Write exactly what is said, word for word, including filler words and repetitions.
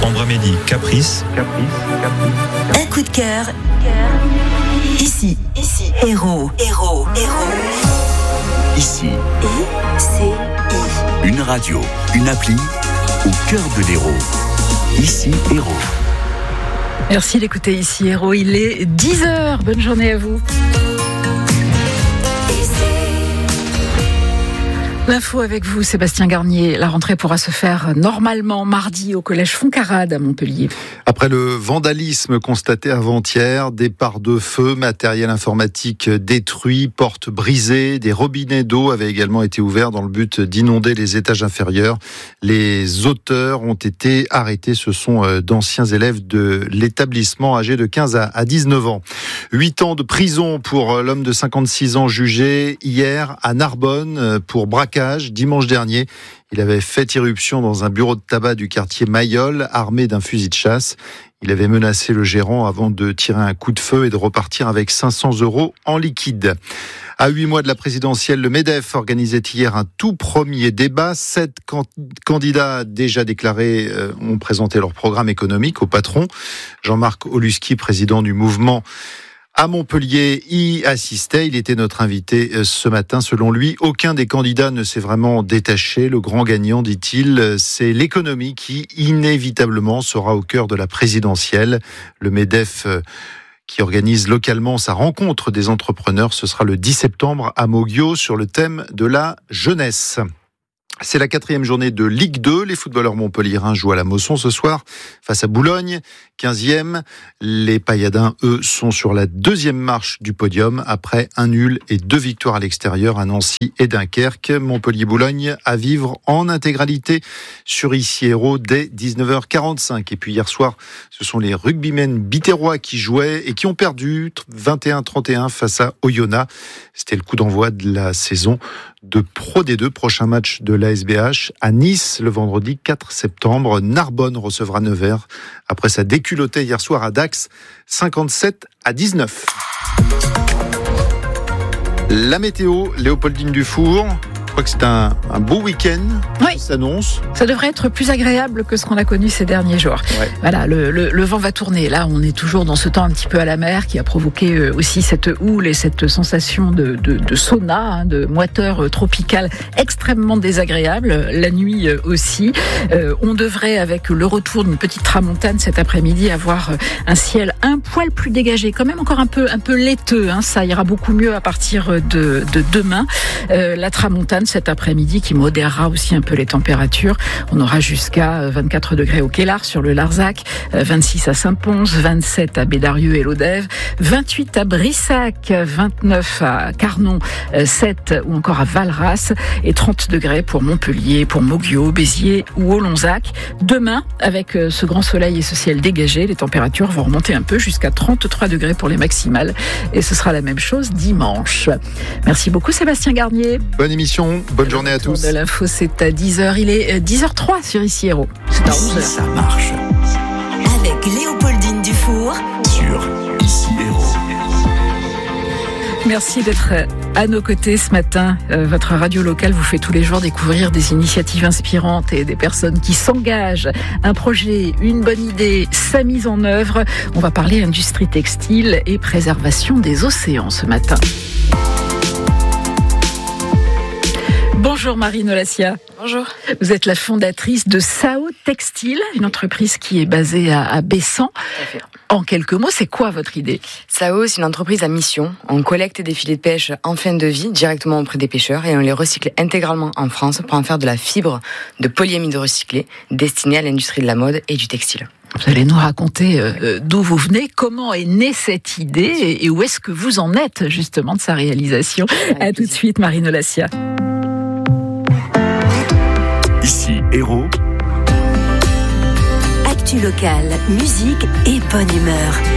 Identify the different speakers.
Speaker 1: Ambra Mehdi, Caprice.
Speaker 2: Caprice, Caprice.
Speaker 3: Un coup de cœur. Ici, ici, héros, héros, héros.
Speaker 4: Ici,
Speaker 3: I, C, I.
Speaker 4: une radio, une appli au cœur de l'héros. Ici, héros.
Speaker 5: Merci d'écouter Ici Héros, il est dix heures, bonne journée à vous. L'info avec vous, Sébastien Garnier. La rentrée pourra se faire normalement mardi au collège Foncarade à Montpellier.
Speaker 6: Après le vandalisme constaté avant-hier, des parts de feu, matériel informatique détruit, portes brisées, des robinets d'eau avaient également été ouverts dans le but d'inonder les étages inférieurs. Les auteurs ont été arrêtés. Ce sont d'anciens élèves de l'établissement âgés de quinze à dix-neuf ans. Huit ans de prison pour l'homme de cinquante-six ans jugé hier à Narbonne pour braquage. Dimanche dernier, il avait fait irruption dans un bureau de tabac du quartier Mayol, armé d'un fusil de chasse. Il avait menacé le gérant avant de tirer un coup de feu et de repartir avec cinq cents euros en liquide. À huit mois de la présidentielle, le MEDEF organisait hier un tout premier débat. Sept can- candidats déjà déclarés euh, ont présenté leur programme économique au patron. Jean-Marc Oluski, président du mouvement à Montpellier, y assistait. Il était notre invité ce matin. Selon lui, aucun des candidats ne s'est vraiment détaché. Le grand gagnant, dit-il, c'est l'économie qui, inévitablement, sera au cœur de la présidentielle. Le MEDEF qui organise localement sa rencontre des entrepreneurs, ce sera le dix septembre à Moguio sur le thème de la jeunesse. C'est la quatrième journée de Ligue deux. Les footballeurs montpelliérains jouent à la Mosson ce soir face à Boulogne, quinzième. Les Pailladins, eux, sont sur la deuxième marche du podium après un nul et deux victoires à l'extérieur à Nancy et Dunkerque. Montpellier-Boulogne à vivre en intégralité sur Ici Héros dès dix-neuf heures quarante-cinq. Et puis hier soir, ce sont les rugbymen biterrois qui jouaient et qui ont perdu vingt et un à trente et un face à Oyonnax. C'était le coup d'envoi de la saison de Pro D deux. Prochain match de l'A S B H à Nice le vendredi quatre septembre. Narbonne recevra Nevers après sa déculottée hier soir à Dax, cinquante-sept à dix-neuf. La météo, Léopoldine Dufour. Je crois que c'est un, un beau week-end
Speaker 5: oui.
Speaker 6: qui s'annonce.
Speaker 5: Ça devrait être plus agréable que ce qu'on a connu ces derniers jours.
Speaker 6: Ouais.
Speaker 5: Voilà, le, le, le vent va tourner. Là, on est toujours dans ce temps un petit peu à la mer qui a provoqué aussi cette houle et cette sensation de, de, de sauna, hein, de moiteur tropicale extrêmement désagréable. La nuit aussi. Euh, on devrait, avec le retour d'une petite tramontane cet après-midi, avoir un ciel un poil plus dégagé. Quand même encore un peu, un peu laiteux. Hein. Ça ira beaucoup mieux à partir de, de demain. Euh, la tramontane cet après-midi qui modérera aussi un peu les températures. On aura jusqu'à vingt-quatre degrés au Quélard sur le Larzac, vingt-six à Saint-Pons, vingt-sept à Bédarieux et Lodève, vingt-huit à Brissac, vingt-neuf à Carnon, sept ou encore à Valras et trente degrés pour Montpellier, pour Moguio, Béziers ou Olonzac. Demain, avec ce grand soleil et ce ciel dégagé, les températures vont remonter un peu jusqu'à trente-trois degrés pour les maximales et ce sera la même chose dimanche. Merci beaucoup Sébastien Garnier.
Speaker 6: Bonne émission. Bonne journée à tous.
Speaker 5: De l'info, c'est à dix heures. Il est dix heures zéro trois sur Ici Héros. C'est à onze heures.
Speaker 4: Ça marche.
Speaker 3: Avec Léopoldine Dufour
Speaker 4: Sur Ici Héros.
Speaker 5: Merci d'être à nos côtés ce matin. Euh, votre radio locale vous fait tous les jours découvrir des initiatives inspirantes et des personnes qui s'engagent. Un projet, une bonne idée, sa mise en œuvre. On va parler industrie textile et préservation des océans ce matin. Bonjour Marine Olassia.
Speaker 7: Bonjour.
Speaker 5: Vous êtes la fondatrice de Sao Textile, une entreprise qui est basée à, à Bessan. En quelques mots, c'est quoi votre idée ?
Speaker 7: Sao, c'est une entreprise à mission. On collecte des filets de pêche en fin de vie directement auprès des pêcheurs et on les recycle intégralement en France pour en faire de la fibre de polyamide recyclée destinée à l'industrie de la mode et du textile.
Speaker 5: Vous allez nous raconter euh, d'où vous venez, comment est née cette idée et, et où est-ce que vous en êtes justement de sa réalisation. Avec à plaisir. Tout de suite Marine Olassia.
Speaker 4: Ici Héros.
Speaker 3: Actu locale, musique et bonne humeur.